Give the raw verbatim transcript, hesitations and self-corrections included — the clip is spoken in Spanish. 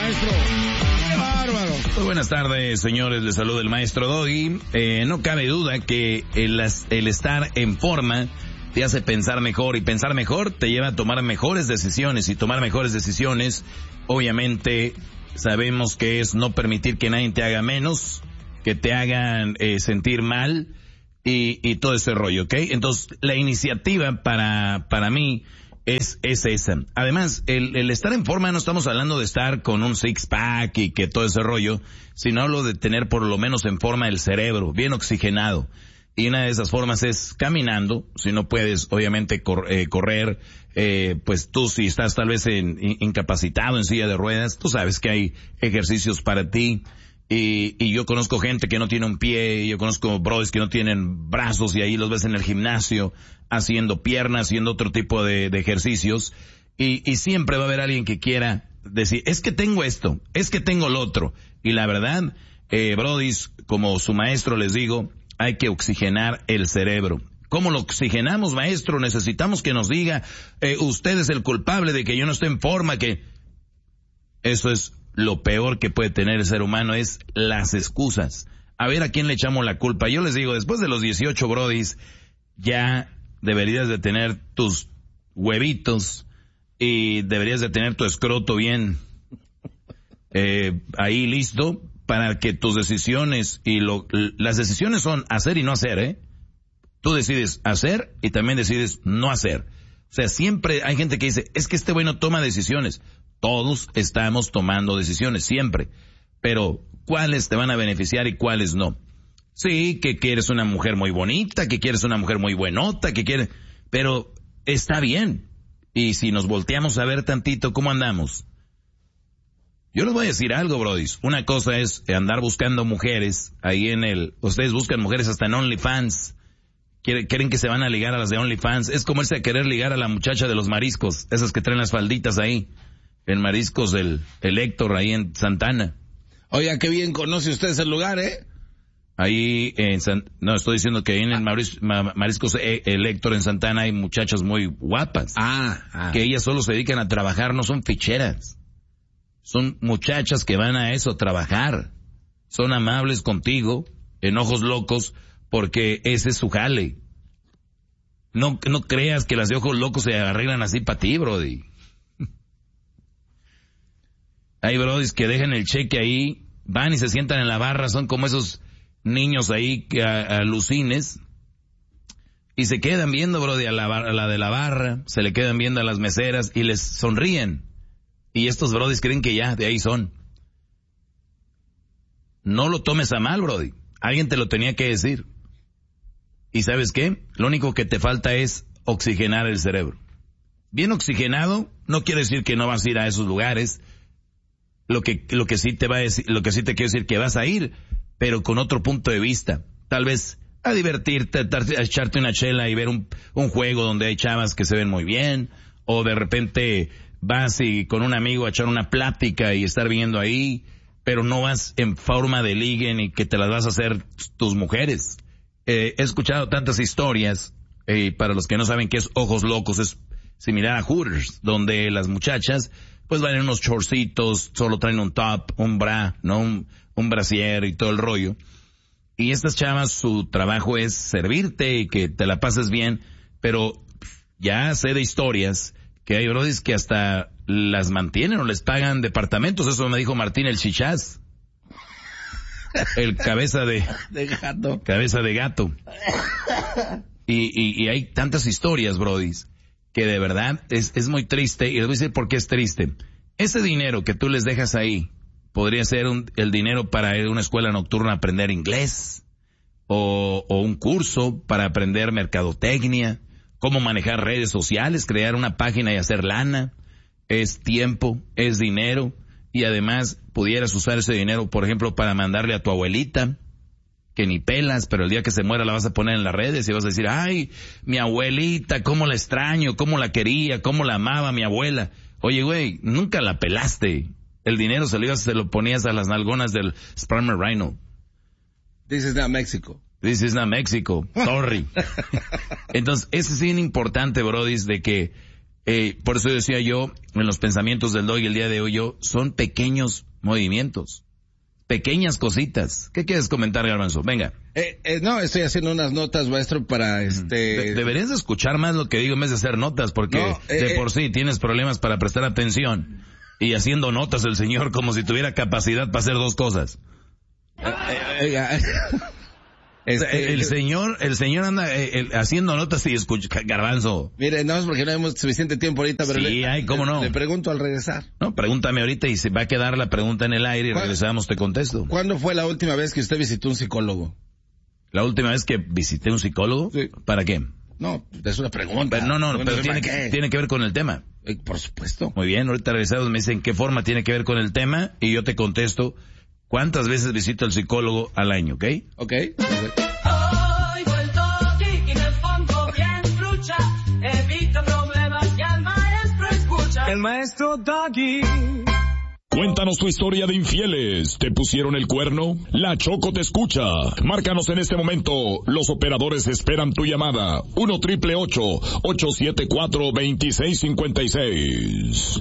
maestro. ¡Qué bárbaro! Muy buenas tardes, señores. Les saluda el maestro Doggy. Eh, no cabe duda que el, el estar en forma te hace pensar mejor, y pensar mejor te lleva a tomar mejores decisiones, y tomar mejores decisiones, obviamente, sabemos que es no permitir que nadie te haga menos, que te hagan eh, sentir mal, y, y todo ese rollo, ¿ok? Entonces, la iniciativa para, para mí es, es esa. Además, el, el estar en forma, no estamos hablando de estar con un six-pack y que todo ese rollo, sino hablo de tener por lo menos en forma el cerebro, bien oxigenado. Y una de esas formas es caminando. Si no puedes, obviamente, cor, eh, correr, eh, pues tú si estás tal vez en, in, incapacitado en silla de ruedas, tú sabes que hay ejercicios para ti. Y, y yo conozco gente que no tiene un pie, yo conozco bros que no tienen brazos, y ahí los ves en el gimnasio haciendo piernas, haciendo otro tipo de, de ejercicios. Y, y siempre va a haber alguien que quiera decir, es que tengo esto, es que tengo lo otro. Y la verdad, eh, brodis, como su maestro les digo, hay que oxigenar el cerebro. ¿Cómo lo oxigenamos, maestro? Necesitamos que nos diga, eh, usted es el culpable de que yo no esté en forma, que... Eso es lo peor que puede tener el ser humano, es las excusas. A ver a quién le echamos la culpa. Yo les digo, después de los dieciocho brodis, ya deberías de tener tus huevitos y deberías de tener tu escroto bien eh, ahí listo, para que tus decisiones, y lo, las decisiones son hacer y no hacer, ¿eh? Tú decides hacer y también decides no hacer. O sea, siempre hay gente que dice, es que este güey no toma decisiones. Todos estamos tomando decisiones, siempre. Pero, ¿cuáles te van a beneficiar y cuáles no? Sí, que quieres una mujer muy bonita, que quieres una mujer muy buenota, que quieres... Pero está bien. Y si nos volteamos a ver tantito, ¿cómo andamos? Yo les voy a decir algo, brodis. Una cosa es andar buscando mujeres ahí en el... Ustedes buscan mujeres hasta en OnlyFans. Quieren, quieren que se van a ligar a las de OnlyFans. Es como irse a querer ligar a la muchacha de los mariscos. Esas que traen las falditas ahí. En Mariscos del el Héctor, ahí en Santana. Oiga, qué bien conoce usted ese lugar, ¿eh? Ahí en San... No, estoy diciendo que ahí en el Maris, Ma, Mariscos el Héctor en Santana hay muchachas muy guapas. Ah, ah. Que ellas solo se dedican a trabajar, no son ficheras. Son muchachas que van a eso, trabajar. Son amables contigo, en ojos locos, porque ese es su jale. No, no creas que las de ojos locos se arreglan así para ti, brody. Hay brodis que dejan el cheque ahí, van y se sientan en la barra, son como esos niños ahí que alucines, y se quedan viendo, brody, a la, a la de la barra, se le quedan viendo a las meseras y les sonríen. Y estos brodis creen que ya, de ahí son. No lo tomes a mal, brody. Alguien te lo tenía que decir. ¿Y sabes qué? Lo único que te falta es oxigenar el cerebro. Bien oxigenado, no quiere decir que no vas a ir a esos lugares. Lo que, lo que sí te va a decir, lo que sí te quiero decir que vas a ir, pero con otro punto de vista. Tal vez a divertirte, a echarte una chela y ver un, un juego donde hay chavas que se ven muy bien, o de repente vas y con un amigo a echar una plática y estar viendo ahí, pero no vas en forma de ligue ni que te las vas a hacer tus mujeres. Eh, he escuchado tantas historias, eh, para los que no saben qué es Ojos Locos, es similar a Hooters, donde las muchachas pues van en unos chorcitos, solo traen un top, un bra, ¿no? Un, un brasier y todo el rollo. Y estas chavas, su trabajo es servirte y que te la pases bien, pero ya sé de historias que hay brodis que hasta las mantienen o les pagan departamentos. Eso me dijo Martín el Chichás. El cabeza de... de gato. Cabeza de gato. Y, y, y hay tantas historias, brodis, que de verdad es, es muy triste, y les voy a decir por qué es triste. Ese dinero que tú les dejas ahí podría ser un, el dinero para ir a una escuela nocturna a aprender inglés, o, o un curso para aprender mercadotecnia, cómo manejar redes sociales, crear una página y hacer lana. Es tiempo, es dinero, y además pudieras usar ese dinero, por ejemplo, para mandarle a tu abuelita, que ni pelas, pero el día que se muera la vas a poner en las redes y vas a decir, ay, mi abuelita, cómo la extraño, cómo la quería, cómo la amaba mi abuela. Oye, güey, nunca la pelaste. El dinero se lo, ibas, se lo ponías a las nalgonas del Spermer Rhino. This is not Mexico. This is not Mexico. Sorry. Entonces, eso es bien importante, brodis, de que Eh, por eso decía yo, en los pensamientos del Doggy el día de hoy, yo, son pequeños movimientos, pequeñas cositas. ¿Qué quieres comentar, Garbanzo? Venga. Eh, eh, no, estoy haciendo unas notas, maestro, para este... De- deberías de escuchar más lo que digo en vez de hacer notas, porque No, eh, de eh. por sí tienes problemas para prestar atención. Y haciendo notas el señor como si tuviera capacidad para hacer dos cosas. Eh, eh, oiga. Este, el, el señor, el señor anda eh, el, haciendo notas y escucha, Garbanzo. Mire, no es porque no hay suficiente tiempo ahorita, pero Sí, le, hay, cómo le, no. le pregunto al regresar. No, pregúntame ahorita y se va a quedar la pregunta en el aire y regresamos, te contesto. ¿Cuándo fue la última vez que usted visitó un psicólogo? La última vez que visité un psicólogo, Sí. ¿para qué? No, es una pregunta. Pero no, no, Bueno, pero tiene ¿para que, qué? tiene que ver con el tema. Eh, Por supuesto. Muy bien, ahorita regresados me dicen qué forma tiene que ver con el tema y yo te contesto cuántas veces visito al psicólogo al año, ¿ok? Ok. Oigo el Doggy y me pongo bien trucha, evito problemas y al maestro escucha. El maestro Doggy. Cuéntanos tu historia de infieles. ¿Te pusieron el cuerno? La Choco te escucha. Márcanos en este momento. Los operadores esperan tu llamada. uno triple ocho, ocho siete cuatro, dos seis cinco seis.